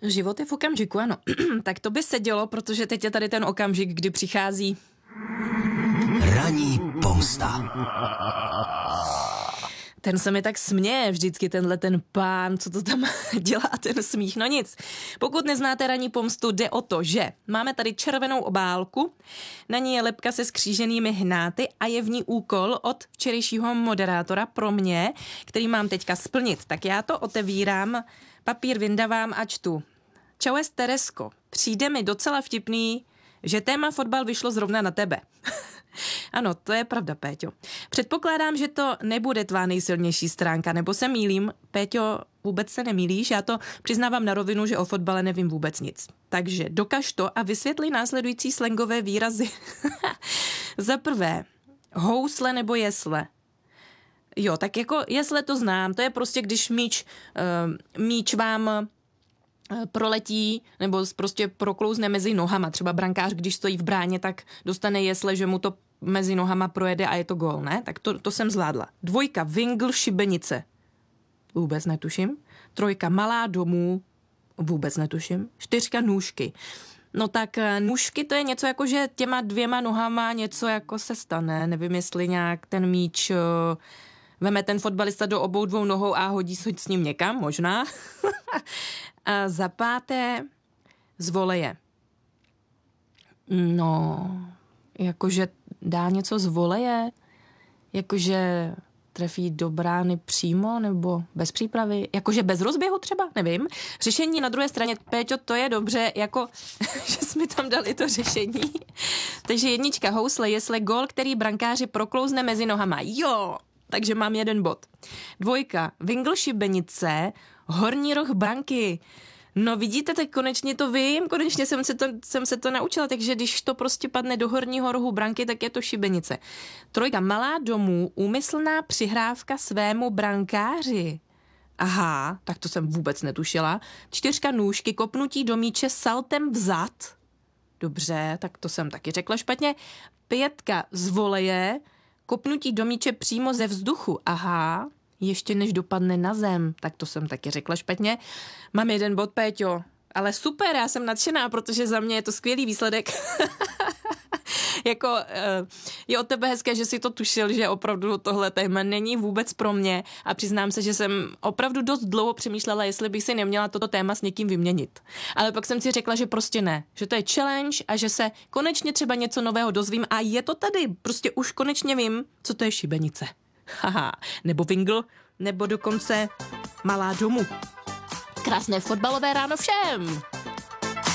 Život je v okamžiku, ano. Tak to by se dělo, protože teď je tady ten okamžik, kdy přichází Ranní pomsta. Ten se mi tak směje vždycky, ten pán, co to tam dělá, ten smích. No nic. Pokud neznáte Ranní pomstu, jde o to, že máme tady červenou obálku, na ní je lebka se skříženými hnáty a je v ní úkol od včerejšího moderátora pro mě, který mám teďka splnit. Tak já to otevírám, papír vyndavám a čtu. Čau, Teresko, přijde mi docela vtipný, že téma fotbal vyšlo zrovna na tebe. Ano, to je pravda, Péťo. Předpokládám, že to nebude tvá nejsilnější stránka, nebo se mýlím? Péťo, vůbec se nemýlíš? Já to přiznávám na rovinu, že o fotbale nevím vůbec nic. Takže dokaž to a vysvětli následující slangové výrazy. Za prvé, housle nebo jesle. Jo, tak jako jesle to znám, to je prostě, když míč vám proletí nebo prostě proklouzne mezi nohama. Třeba brankář, když stojí v bráně, tak dostane jesle, že mu to mezi nohama projede a je to gól, ne? Tak to jsem zvládla. 2, vingl, šibenice. Vůbec netuším. 3, malá domů. Vůbec netuším. 4, nůžky. No tak nůžky to je něco jako, že těma 2 nohama něco jako se stane. Nevím, jestli nějak ten míč veme ten fotbalista do obou 2 nohou a hodí se s ním někam, možná. A za 5, z voleje. No, jakože dá něco z voleje, jakože trefí do brány přímo nebo bez přípravy, jakože bez rozběhu třeba, nevím. Řešení na druhé straně, Péťo, to je dobře, jako, že jsme tam dali to řešení. Takže 1, housle, jesle, gól, který brankáři proklouzne mezi nohama. Jo, takže mám 1 bod. 2, vingl, šibenice, horní roh branky. No vidíte, tak konečně to vím, konečně jsem se to naučila, takže když to prostě padne do horního rohu branky, tak je to šibenice. 3, malá domů, úmyslná přihrávka svému brankáři. Aha, tak to jsem vůbec netušila. 4, nůžky, kopnutí do míče saltem vzad. Dobře, tak to jsem taky řekla špatně. 5, z voleje, kopnutí do míče přímo ze vzduchu. Aha, ještě než dopadne na zem, tak to jsem taky řekla špatně. Mám 1 bod, Péťo, ale super, já jsem nadšená, protože za mě je to skvělý výsledek. Je od tebe hezké, že jsi to tušil, že opravdu tohle téma není vůbec pro mě a přiznám se, že jsem opravdu dost dlouho přemýšlela, jestli bych si neměla toto téma s někým vyměnit. Ale pak jsem si řekla, že prostě ne, že to je challenge a že se konečně třeba něco nového dozvím a je to tady, prostě už konečně vím, co to je šibenice. Haha, nebo vingl, nebo dokonce malá domů. Krásné fotbalové ráno všem!